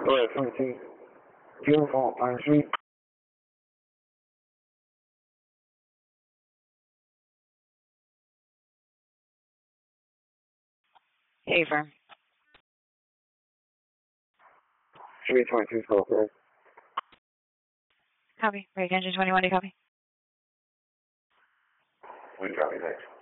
Yeah, 17. Beautiful, Pine Street. Affirm. Should be 22 Scope, right? Copy. Break engine 21, do you copy? We copy next.